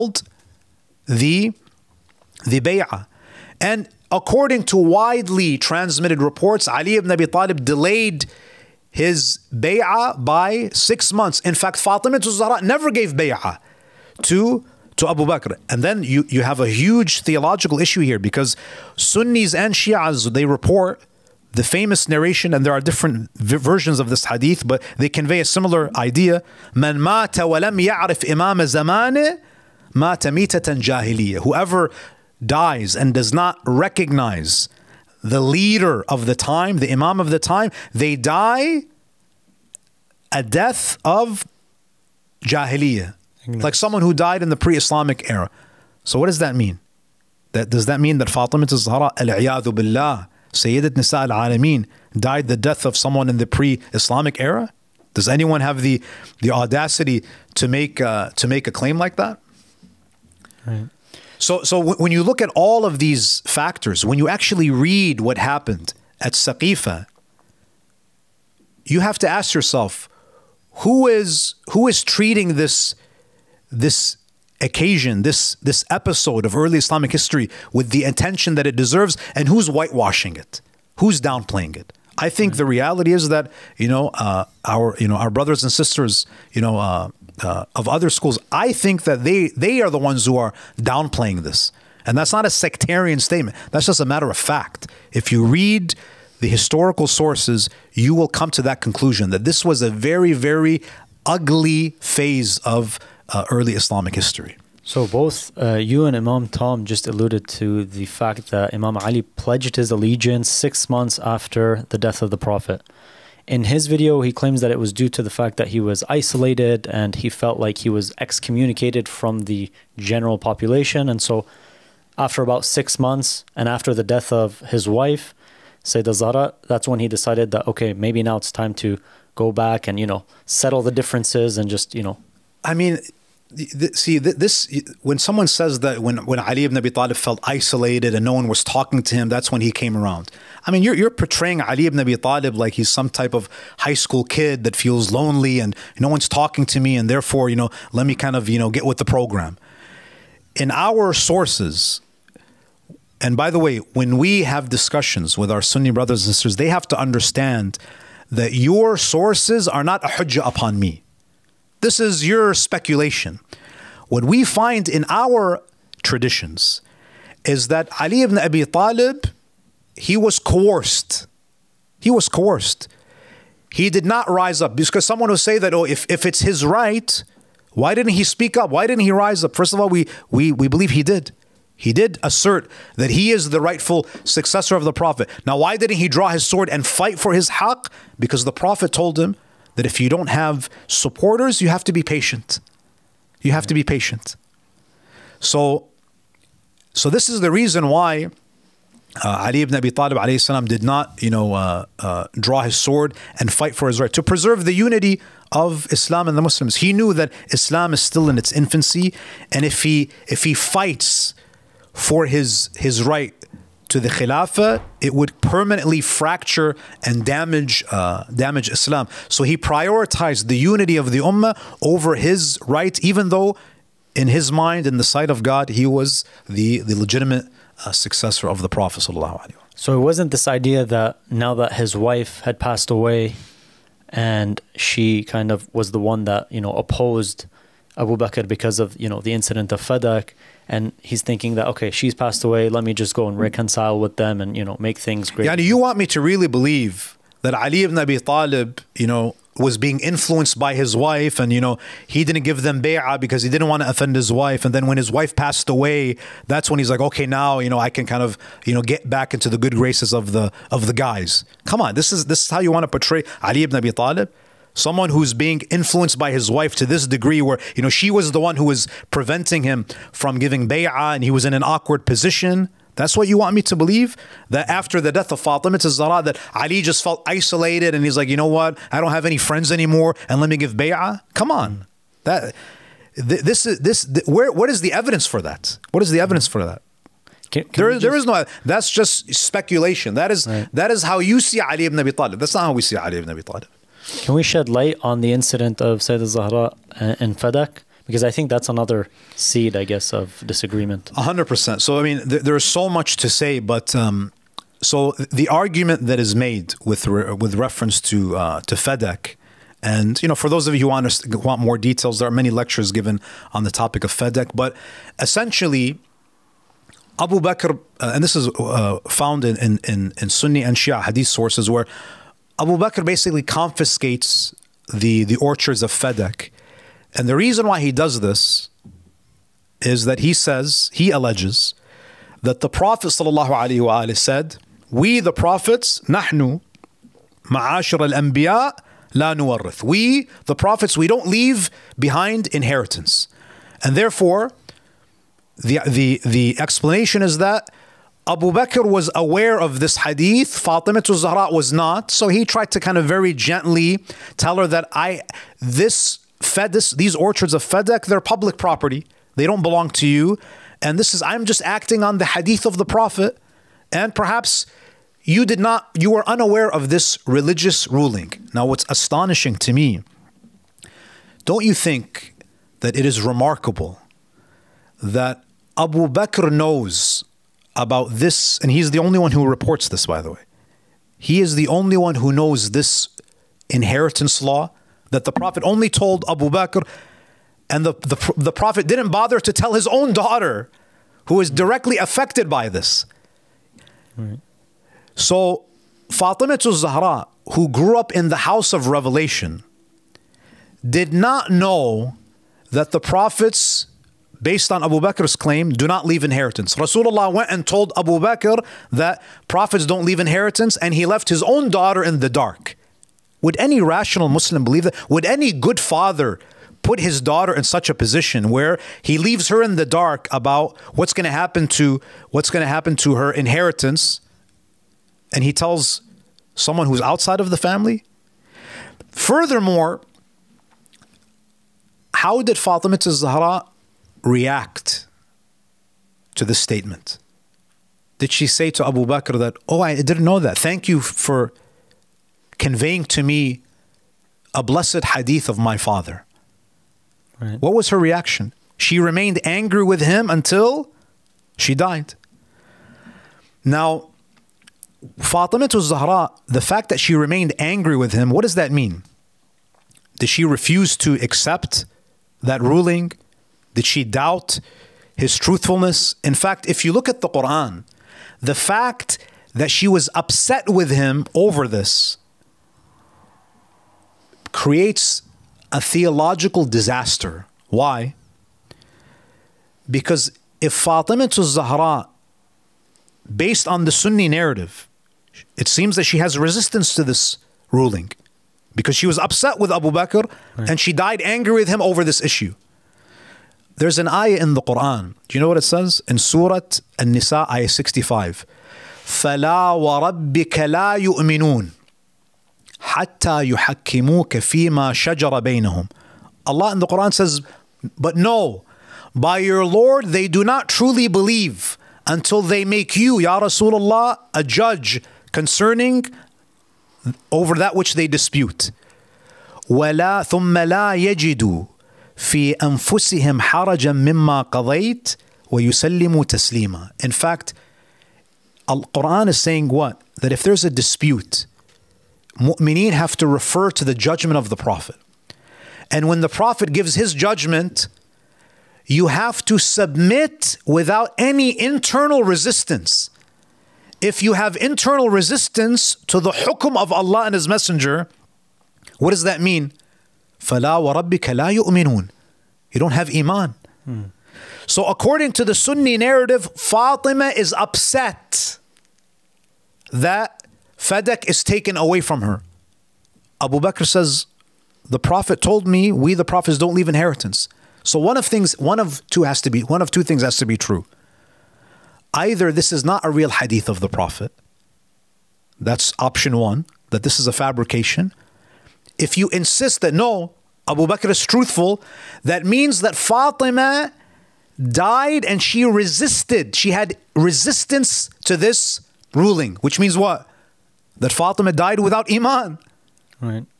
the bay'ah. And according to widely transmitted reports, Ali ibn Abi Talib delayed his bay'ah by 6 months. In fact, Fatima az-Zahra never gave bay'ah to Abu Bakr. And then you have a huge theological issue here, because Sunnis and Shias, they report the famous narration, and there are different versions of this hadith, but they convey a similar idea. Man mata wa lam ya'rif imam zamane mata mitatan jahiliyyah. Whoever dies and does not recognize the leader of the time, the imam of the time, they die a death of jahiliyyah. Like someone who died in the pre-Islamic era. So what does that mean? Does that mean that Fatima az-Zahra, al-'iyadhu billah, Sayyidat Nisa al-Alameen, died the death of someone in the pre-Islamic era? Does anyone have the audacity to make a claim like that? Right. So when you look at all of these factors, when you actually read what happened at Saqifa, you have to ask yourself, who is treating this occasion, this episode of early Islamic history with the attention that it deserves, and who's whitewashing it? Who's downplaying it? I think the reality is that our brothers and sisters of other schools, I think that they are the ones who are downplaying this, and that's not a sectarian statement. That's just a matter of fact. If you read the historical sources, you will come to that conclusion that this was a very, very ugly phase of early Islamic history. So both you and Imam Tom just alluded to the fact that Imam Ali pledged his allegiance 6 months after the death of the Prophet. In his video, he claims that it was due to the fact that he was isolated and he felt like he was excommunicated from the general population. And so after about 6 months and after the death of his wife, Sayyidah Zahra, that's when he decided that, okay, maybe now it's time to go back and, settle the differences and just, I mean, when someone says that when Ali ibn Abi Talib felt isolated and no one was talking to him, that's when he came around. I mean, you're portraying Ali ibn Abi Talib like he's some type of high school kid that feels lonely and no one's talking to me, and therefore, let me kind of, get with the program. In our sources, and by the way, when we have discussions with our Sunni brothers and sisters, they have to understand that your sources are not a hujjah upon me. This is your speculation. What we find in our traditions is that Ali ibn Abi Talib, he was coerced. He was coerced. He did not rise up, because someone will say that, if it's his right, why didn't he speak up? Why didn't he rise up? First of all, we believe he did. He did assert that he is the rightful successor of the Prophet. Now, why didn't he draw his sword and fight for his haqq? Because the Prophet told him that if you don't have supporters, you have to be patient. You have to be patient. So this is the reason why Ali ibn Abi Talib alayhi salam did not, draw his sword and fight for his right, to preserve the unity of Islam and the Muslims. He knew that Islam is still in its infancy, and if he fights for his right to the Khilafah, it would permanently fracture and damage Islam. So he prioritized the unity of the Ummah over his right, even though in his mind, in the sight of God, he was the legitimate successor of the Prophet ﷺ. So it wasn't this idea that now that his wife had passed away and she kind of was the one that, opposed Abu Bakr because of, the incident of Fadak, and he's thinking that, okay, she's passed away, let me just go and reconcile with them and, make things great. Yani, you want me to really believe that Ali ibn Abi Talib, was being influenced by his wife, and, he didn't give them bay'ah because he didn't want to offend his wife. And then when his wife passed away, that's when he's like, okay, now, I can kind of, get back into the good graces of the guys. Come on, this is how you want to portray Ali ibn Abi Talib? Someone who's being influenced by his wife to this degree where, she was the one who was preventing him from giving bay'ah, and he was in an awkward position. That's what you want me to believe? That after the death of Fatima az-Zahra, that Ali just felt isolated and he's like, you know what? I don't have any friends anymore, and let me give bay'ah? Come on. What is the evidence for that? What is the evidence for that? There is no, that's just speculation. That is how you see Ali ibn Abi Talib. That's not how we see Ali ibn Abi Talib. Can we shed light on the incident of Sayyidah Zahra and Fadak? Because I think that's another seed, I guess, of disagreement. 100%. So, I mean, there is so much to say, but so the argument that is made with reference to Fedek, and for those of you who want more details, there are many lectures given on the topic of Fedek, but essentially, Abu Bakr, and this is found in Sunni and Shia hadith sources, where Abu Bakr basically confiscates the orchards of Fedek. And the reason why he does this is that he alleges that the Prophet ﷺ said, "We, the prophets, نحن معاشر الأنبياء لا نورث." We, the prophets, we don't leave behind inheritance. And therefore, the explanation is that Abu Bakr was aware of this hadith, Fatima Zahra was not, so he tried to kind of very gently tell her that these orchards of Fedek, they're public property. They don't belong to you. And I'm just acting on the hadith of the Prophet. And perhaps you were unaware of this religious ruling. Now, what's astonishing to me, don't you think that it is remarkable that Abu Bakr knows about this, and he's the only one who reports this, by the way. He is the only one who knows this inheritance law that the Prophet only told Abu Bakr, and the Prophet didn't bother to tell his own daughter, who is directly affected by this. Right. So Fatima Zahra, who grew up in the house of revelation, did not know that the prophets, based on Abu Bakr's claim, do not leave inheritance. Rasulullah went and told Abu Bakr that prophets don't leave inheritance, and he left his own daughter in the dark. Would any rational Muslim believe that? Would any good father put his daughter in such a position where he leaves her in the dark about what's going to happen to her inheritance, and he tells someone who's outside of the family? Furthermore, how did Fatima Zahra react to this statement? Did she say to Abu Bakr that, "Oh, I didn't know that. Thank you for conveying to me a blessed hadith of my father"? Right. What was her reaction? She remained angry with him until she died. Now, Fatima Zahra, the fact that she remained angry with him, what does that mean? Did she refuse to accept that ruling? Did she doubt his truthfulness? In fact, if you look at the Quran, the fact that she was upset with him over this creates a theological disaster. Why? Because if Fatima Zahra, based on the Sunni narrative, it seems that she has resistance to this ruling because she was upset with Abu Bakr, right, and she died angry with him over this issue. There's an ayah in the Quran. Do you know what it says? In Surah An-Nisa, ayah 65. فَلَا وَرَبِّكَ لَا يُؤْمِنُونَ حَتَّى يُحَكِّمُوكَ فِيمَا شَجَرَ بَيْنَهُمْ. Allah in the Quran says, but no, by your Lord, they do not truly believe until they make you, Ya Rasulullah, a judge concerning over that which they dispute. وَلَا ثُمَّ لَا يَجِدُوا في أنفسهم حرجا مما قضيت ويسلموا تسليما. In fact, Al-Quran is saying what? That if there's a dispute, mu'mineen have to refer to the judgment of the Prophet. And when the Prophet gives his judgment, you have to submit without any internal resistance. If you have internal resistance to the hukum of Allah and His Messenger, what does that mean? فَلَا وَرَبِّكَ لَا يُؤْمِنُونَ. You don't have iman. So according to the Sunni narrative, Fatima is upset that Fedek is taken away from her. Abu Bakr says, the Prophet told me, we the Prophets don't leave inheritance. So one of two things has to be true. Either this is not a real hadith of the Prophet. That's option one, that this is a fabrication. If you insist that no, Abu Bakr is truthful, that means that Fatima died and she resisted. She had resistance to this ruling, which means what? That Fatima died without iman. Right.